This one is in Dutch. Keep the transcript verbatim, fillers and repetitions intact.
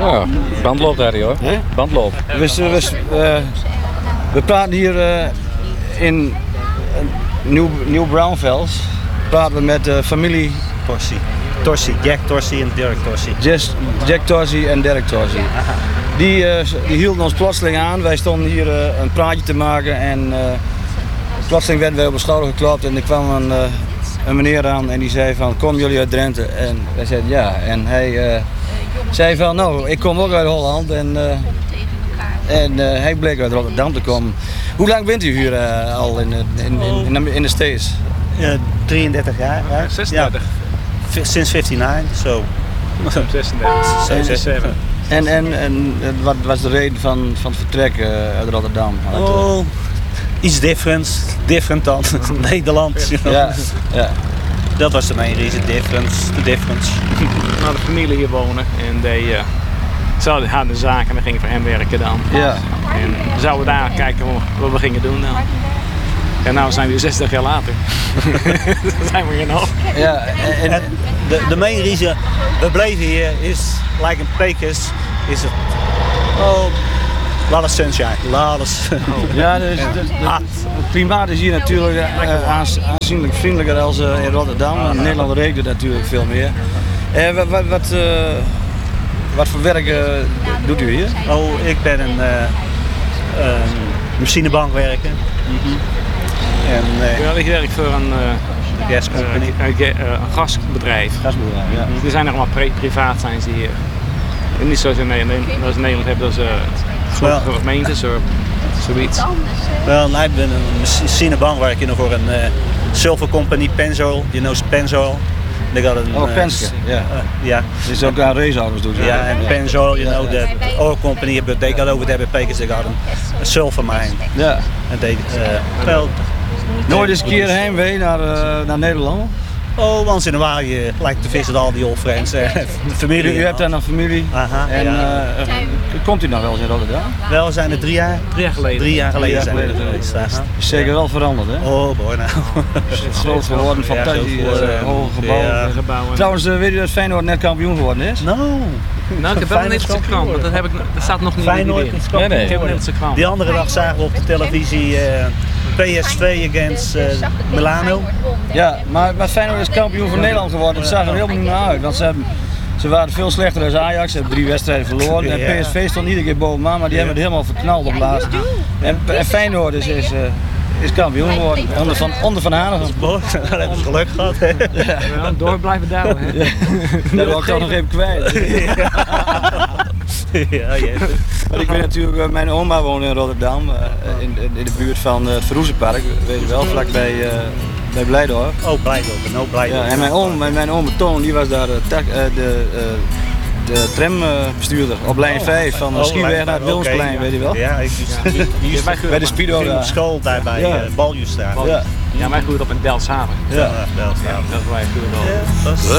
Ja, bandloop daar hoor. Hè? Bandloop. We, we, uh, we praten hier uh, in Nieuw, Nieuw Braunfels. Praten we met de uh, familie Torsi. Torsi, Jack Torsi en Dirk Torsi. Just, Jack Torsi en Dirk Torsi. Die, uh, die hielden ons plotseling aan. Wij stonden hier uh, een praatje te maken en uh, plotseling werden wij op de schouder geklopt en er kwam een, uh, een meneer aan en die zei van kom jullie uit Drenthe? En wij zeiden ja en hij uh, zei van nou ik kom ook uit Holland en, uh, en uh, hij bleek uit Rotterdam te komen. Hoe lang bent u hier uh, al in, in, in, in, in de States? Uh, drieëndertig jaar. Hè? zesendertig. Ja. Sinds vijfennegentig, zo. zesendertig. zesenzeventig. En, en, en wat was de reden van, van het vertrek uh, uit Rotterdam? Uit, uh... Oh, iets different, different dan Nederland. You know. Ja, ja. Dat was de main reason, difference, the difference. Nou, de familie hier wonen en die, uh, ze hadden de zaak en we gingen voor hem werken dan. Ja. En we zouden daar kijken wat we gingen doen dan. En nu zijn we zestig jaar later. Dat zijn we hier nog. Ja, en, En de, de main reason we bleven hier is, like in Pekers, is het, oh, lot of sunshine, lot of sunshine. ja, dus, dus, dus, het klimaat is hier natuurlijk uh, aans, aanzienlijk vriendelijker dan uh, in Rotterdam. In Nederland regent het natuurlijk veel meer. Uh, wat, wat, wat, uh, wat voor werk uh, doet u hier? Oh, ik ben een, uh, een machinebankwerker. Mm-hmm. En, uh, Ja, ik werk voor een, uh, gas company. uh, uh, uh, een gasbedrijf. Gasbedrijf, ja. Die zijn nog maar pri privaat zijn ze hier. En niet zoals in Nederland, zoals in Nederland hebben dat ze uh, grote gemeentes of zoiets. Wel, nou, ik ben een machinebankwerker voor een uh, silver company, Pennzoil. You know Pennzoil? They got een, Oh, Penske, ja. Uh, ja. Dus ook aan raceauto's doet u. Ja, en Pennzoil, you know, the oil company, but they got over there bij Pekers, they got a, a silver mine. Ja. En they, uh, well, nooit eens een keer heimwee naar, uh, naar Nederland? oh, once in a while you like to visit all the old friends, uh, de familie. U, u hebt daar een familie. Aha, en ja. uh, komt u nog wel eens in Rotterdam? Wel, we zijn er drie jaar, Drie jaar geleden. drie jaar geleden Drie jaar zijn we geleden er geweest. Aha. Is zeker wel veranderd, hè? Oh boy, nou. Groot geworden, Ja, fantastisch, groot geworden. uh, hoge gebouwen. Ja. Gebouwen. Trouwens, uh, weet u dat Feyenoord net kampioen geworden is? No. Nou, ik heb wel een Nederlandse krant, want dat, heb ik, dat staat nog niet in Feyenoord die is weer. kampioen Ik heb een geworden. Nederlandse krant. Die andere dag zagen we op de televisie uh, P S V against uh, Milano. Ja, maar, maar Feyenoord is kampioen van Nederland geworden. Het zag er helemaal niet naar uit. Want ze, hebben, ze waren veel slechter dan Ajax. Ze hebben drie wedstrijden verloren. En Ja. P S V stond iedere keer bovenaan, maar die hebben het helemaal verknald op laatst. En, en Feyenoord is, is, uh, is kampioen geworden. Onder Van, onder van Hanegem. Boy, dat hebben ze geluk gehad. Hè. Ja. Ja, door blijven douwen. Hè? Ja. Dat wil ik toch nog even kwijt. Ja, ja. Maar ik weet natuurlijk, uh, mijn oma woont in Rotterdam. Uh, in, in de buurt van uh, het Verhoezenpark. Weet je wel, vlakbij uh, bij Blijdorp. Oh, Blijdorp, no Blijdorp. Ja, en mijn oom, mijn, mijn oom Toon, die was daar uh, tak, uh, de, uh, de trambestuurder op lijn vijf van de Oh, Schieweg lijn naar het vijf, Wilmsplein, oké, weet je wel? Ja, ik Bij de Speedo ging op daar. school daar bij Ja. uh, Baljuwstraat. Ja. Ja, wij groeien op in Delfshaven. Ja. Ja, wel, ja. Dat is waar je goed op. Ja, dat is-